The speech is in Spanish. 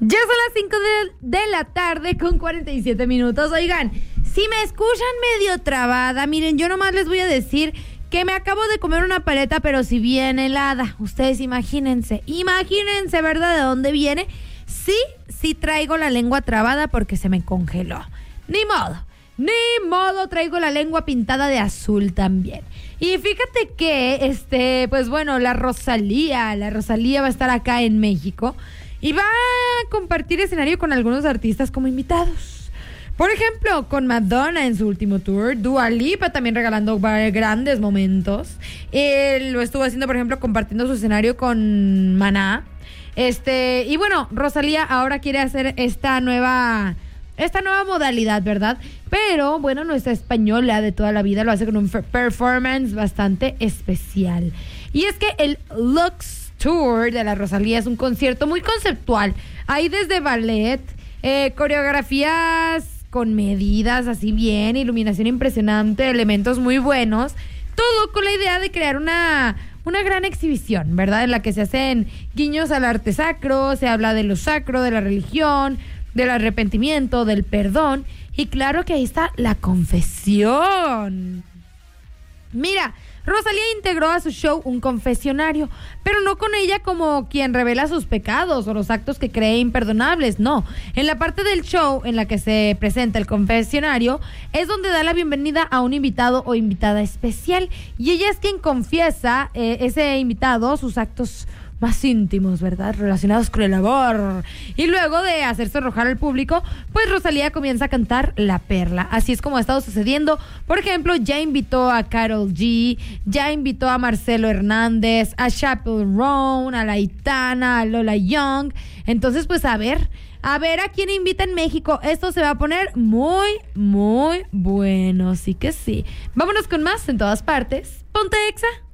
Ya son las 5 de la tarde con 47 minutos. Oigan, si me escuchan medio trabada, miren, yo nomás les voy a decir que me acabo de comer una paleta, pero si bien helada. Ustedes imagínense, ¿verdad? ¿De dónde viene? Sí traigo la lengua trabada porque se me congeló. Ni modo, traigo la lengua pintada de azul también. Y fíjate que, pues bueno, la Rosalía va a estar acá en México y va a compartir escenario con algunos artistas como invitados. Por ejemplo, con Madonna en su último tour, Dua Lipa también regalando grandes momentos. Él lo estuvo haciendo, por ejemplo, compartiendo su escenario con Maná. Y bueno, Rosalía ahora quiere hacer esta nueva modalidad, ¿verdad? Pero, bueno, nuestra española de toda la vida lo hace con un performance bastante especial. Y es que el Lux Tour de la Rosalía es un concierto muy conceptual. Hay desde ballet, coreografías con medidas así bien, iluminación impresionante, elementos muy buenos. Todo con la idea de crear una gran exhibición, ¿verdad? En la que se hacen guiños al arte sacro, se habla de lo sacro, de la religión, del arrepentimiento, del perdón. Y claro que ahí está la confesión. Mira, Rosalía integró a su show un confesionario, pero no con ella como quien revela sus pecados o los actos que cree imperdonables, no. En la parte del show en la que se presenta el confesionario es donde da la bienvenida a un invitado o invitada especial y ella es quien confiesa, ese invitado, sus actos más íntimos, ¿verdad? Relacionados con el amor. Y luego de hacerse arrojar al público, pues Rosalía comienza a cantar La Perla. Así es como ha estado sucediendo. Por ejemplo, ya invitó a Karol G, ya invitó a Marcelo Hernández, a Chappell Roan, a La Aitana, a Lola Young. Entonces, pues a ver a quién invita en México. Esto se va a poner muy, muy bueno. Así que sí. Vámonos con más en todas partes. Ponte Exa.